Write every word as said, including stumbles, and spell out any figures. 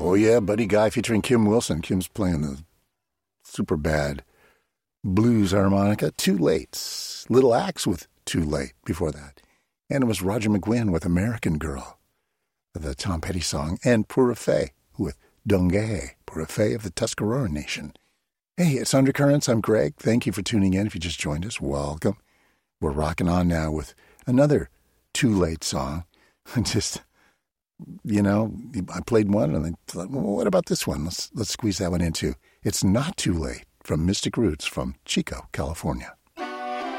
Oh, yeah, Buddy Guy featuring Kim Wilson. Kim's playing the super bad blues harmonica. Too Late. Little Axe with Too Late before that. And it was Roger McGuinn with American Girl, the Tom Petty song. And Pura Fé with Dongay, Pura Fé of the Tuscarora Nation. Hey, it's Undercurrents. I'm Greg. Thank you for tuning in. If you just joined us, welcome. We're rocking on now with another Too Late song. Just, you know, I played one and I thought, well, what about this one? Let's let's squeeze that one in too. It's Not Too Late from Mystic Roots from Chico, California.